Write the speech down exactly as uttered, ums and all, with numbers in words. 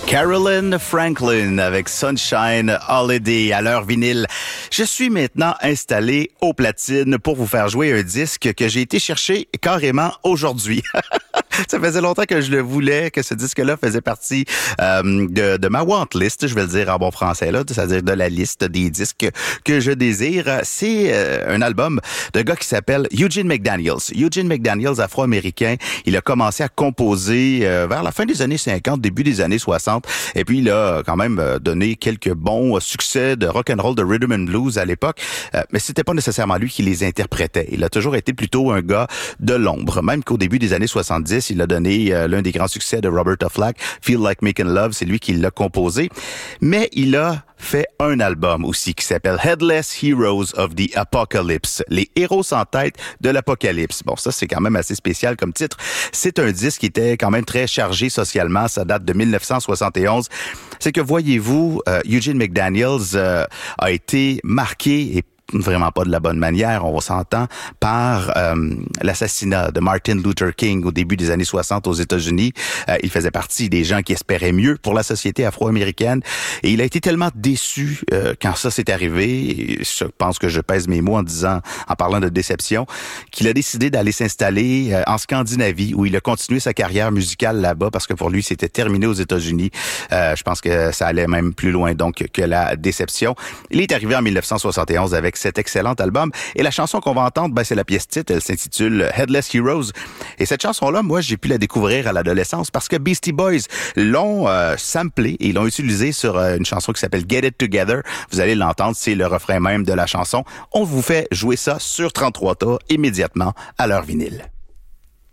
Carolyn Franklin avec Sunshine Holiday à l'heure vinyle. Je suis maintenant installé aux platines pour vous faire jouer un disque que j'ai été chercher carrément aujourd'hui. Ça faisait longtemps que je le voulais, que ce disque-là faisait partie euh, de, de ma want list, je vais le dire en bon français, là, c'est-à-dire de la liste des disques que je désire. C'est euh, un album d'un gars qui s'appelle Eugene McDaniels. Eugene McDaniels, afro-américain, il a commencé à composer euh, vers la fin des années cinquante, début des années soixante, et puis il a quand même donné quelques bons succès de rock and roll, de rhythm and blues à l'époque, euh, mais c'était pas nécessairement lui qui les interprétait. Il a toujours été plutôt un gars de l'ombre, même qu'au début des années soixante-dix, il a donné euh, l'un des grands succès de Roberta Flack, Feel Like Making Love, c'est lui qui l'a composé. Mais il a fait un album aussi qui s'appelle Headless Heroes of the Apocalypse, les héros sans tête de l'apocalypse. Bon, ça c'est quand même assez spécial comme titre. C'est un disque qui était quand même très chargé socialement, ça date de dix-neuf cent soixante et onze. C'est que voyez-vous, euh, Eugene McDaniels euh, a été marqué et vraiment pas de la bonne manière, on s'entend, par euh, l'assassinat de Martin Luther King au début des années soixante aux États-Unis. Euh, il faisait partie des gens qui espéraient mieux pour la société afro-américaine et il a été tellement déçu euh, quand ça s'est arrivé, et je pense que je pèse mes mots en disant, en parlant de déception, qu'il a décidé d'aller s'installer euh, en Scandinavie où il a continué sa carrière musicale là-bas parce que pour lui c'était terminé aux États-Unis. Euh, je pense que ça allait même plus loin donc que la déception. Il est arrivé en dix-neuf cent soixante et onze avec cet excellent album. Et la chanson qu'on va entendre, ben, c'est la pièce titre. Elle s'intitule Headless Heroes. Et cette chanson-là, moi, j'ai pu la découvrir à l'adolescence parce que Beastie Boys l'ont euh, samplée et ils l'ont utilisée sur euh, une chanson qui s'appelle Get It Together. Vous allez l'entendre, c'est le refrain même de la chanson. On vous fait jouer ça sur trente-trois tours immédiatement à l'heure vinyle.